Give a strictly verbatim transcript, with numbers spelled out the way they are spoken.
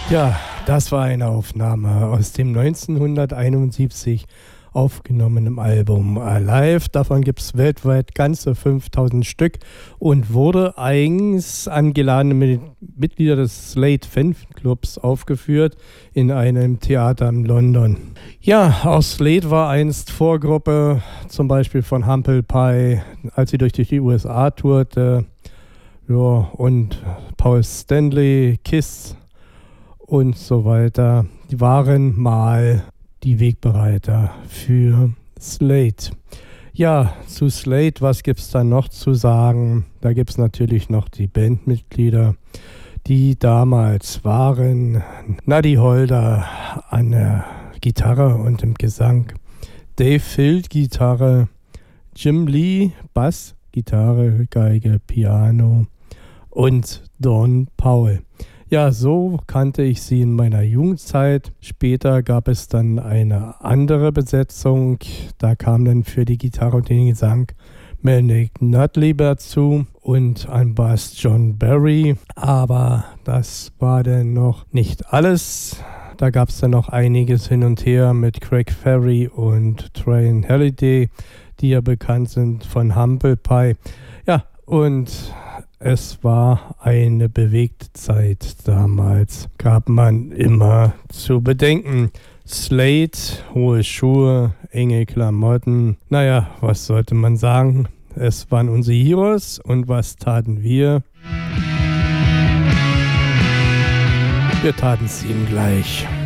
Ja, das war eine Aufnahme aus dem neunzehnhunderteinundsiebzig aufgenommenen Album Alive. Davon gibt es weltweit ganze fünftausend Stück und wurde eigens an geladene Mitglieder des Slade Fanclubs aufgeführt in einem Theater in London. Ja, auch Slade war einst Vorgruppe, zum Beispiel von Humble Pie, als sie durch die U S A tourte. Ja, und Paul Stanley, Kiss und so weiter. Die waren mal die Wegbereiter für Slade. Ja, zu Slade, was gibt es da noch zu sagen? Da gibt es natürlich noch die Bandmitglieder, die damals waren. Nuddy Holder an der Gitarre und im Gesang, Dave Field Gitarre, Jim Lee Bass, Gitarre, Geige, Piano und Don Powell. Ja, so kannte ich sie in meiner Jugendzeit. Später gab es dann eine andere Besetzung. Da kam dann für die Gitarre und den Gesang Melnick Nutley dazu und ein Bass John Barry. Aber das war dann noch nicht alles. Da gab es dann noch einiges hin und her mit Craig Ferry und Trent Halliday, die ja bekannt sind von Humble Pie. Ja, und es war eine bewegte Zeit damals, gab man immer zu bedenken. Slade, hohe Schuhe, enge Klamotten. Naja, was sollte man sagen? Es waren unsere Heroes und was taten wir? Wir taten es ihnen gleich.